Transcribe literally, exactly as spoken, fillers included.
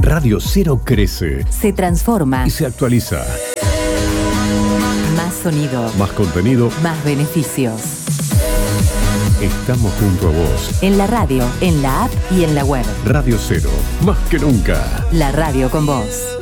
Radio Cero crece, se transforma y se actualiza. Más sonido, Más contenido, más beneficios. Estamos junto a vos. En la radio, en la app y en la web. Radio Cero, más que nunca. La radio con vos.